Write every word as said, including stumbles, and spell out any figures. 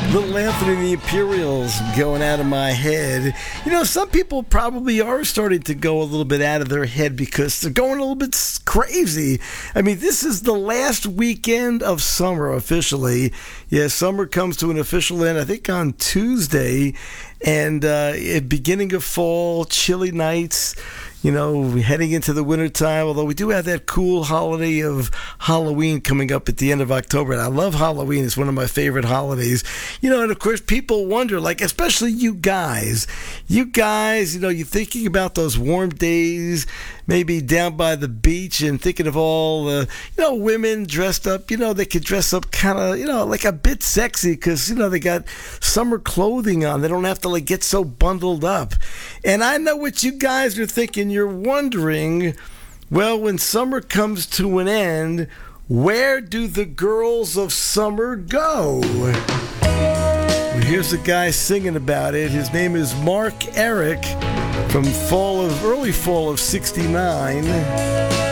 Little Anthony and the Imperials going out of my head. You know, some people probably are starting to go a little bit out of their head because they're going a little bit crazy. I mean, this is the last weekend of summer officially. Yeah, summer comes to an official end, I think, on Tuesday. And uh, at beginning of fall, chilly nights. You know, heading into the wintertime, although we do have that cool holiday of Halloween coming up at the end of October. And I love Halloween. It's one of my favorite holidays. You know, and of course, people wonder, like, especially you guys. You guys, you know, you're thinking about those warm days, maybe down by the beach and thinking of all the, you know, women dressed up. You know, they could dress up kind of, you know, like a bit sexy because, you know, they got summer clothing on. They don't have to, like, get so bundled up. And I know what you guys are thinking. You're wondering, well, when summer comes to an end, where do the girls of summer go? Well, here's a guy singing about it. His name is Mark Eric from fall of early fall of sixty-nine.